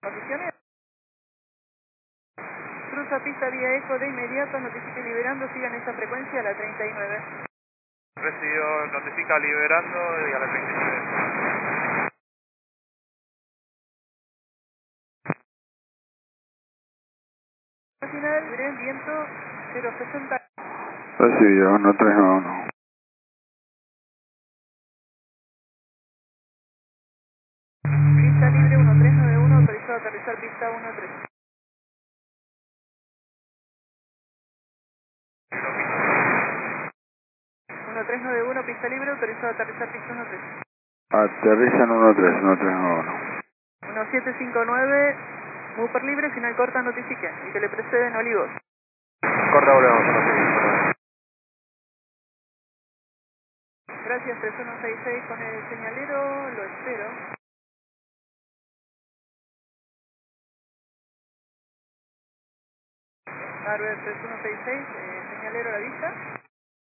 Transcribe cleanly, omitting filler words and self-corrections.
Condiciones. Cruza pista vía eco de inmediato, notifique liberando, sigan esa frecuencia a la 39. Recibido, notifica liberando y a la 39. Final, libre, viento 060. Recibido, 1391. Pista libre 1391, autorizado a aterrizar pista 13. 1391, pista libre, autorizado a aterrizar pista 13. Aterrizan 1391. 1759, Mooper libre, final corta, notifique. Y que le preceden Olivos. Corta, volvemos. Gracias, 3166 con el señalero, lo espero. Arbel 3166, señalero a la vista.